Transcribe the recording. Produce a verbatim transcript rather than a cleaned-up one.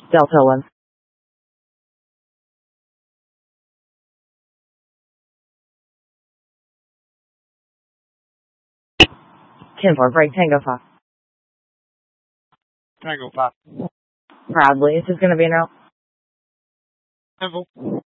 Delta one. ten four, break Tango five. Tango five. Proudly, is this going to be an out? Temple.